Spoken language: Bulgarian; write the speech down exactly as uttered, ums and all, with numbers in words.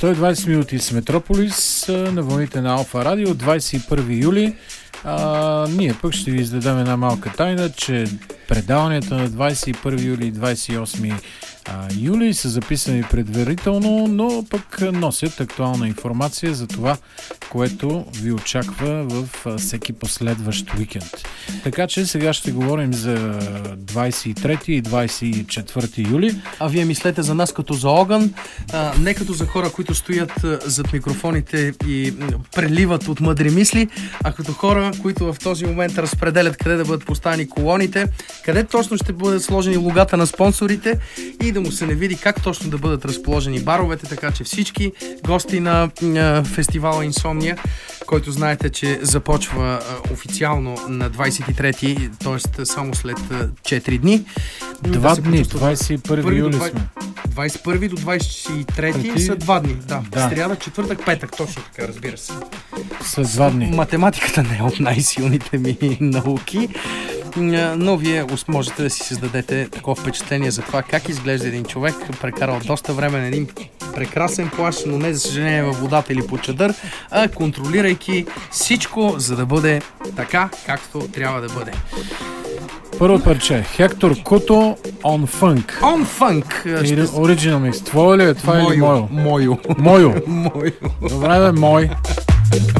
сто и двадесет минути с Метрополис на вълните на Алфа Радио, двадесет и първи юли. А, ние пък ще ви издадем една малка тайна, че предаванията на двадесет и първи юли и двадесет и осми юли са записани предварително, но пък носят актуална информация за това, което ви очаква в всеки последващ уикенд. Така че сега ще говорим за двадесет и трети и двадесет и четвърти юли. А вие мислете за нас като за огън, а, не като за хора, които стоят зад микрофоните и преливат от мъдри мисли, а като хора, които в този момент разпределят къде да бъдат поставени колоните, къде точно ще бъдат сложени логата на спонсорите и да му се не види как точно да бъдат разположени баровете, така че всички гости на а, фестивала Инсомния, който знаете, че започва а, официално на двадесет и трети, т.е. само след а, четири дни. Два да дни, двадесет и първи юли сме. двадесет и първи до двадесет и трети са два дни. Да, да. Сряда, четвъртък, петък, точно така, разбира се. След два дни. Математиката не е от най-силните ми науки, но вие можете да си създадете такова впечатление за това как изглежда един човек, прекарал доста време на един прекрасен плаж, но не за съжаление във водата или по чадър, а контролирайки всичко, за да бъде така, както трябва да бъде. Първо парче, Хектор Куто, On Funk. On Funk. Original mix. Твое ли е това или мое? Мойо. Мойо. Мойо. Добре, бе, мой.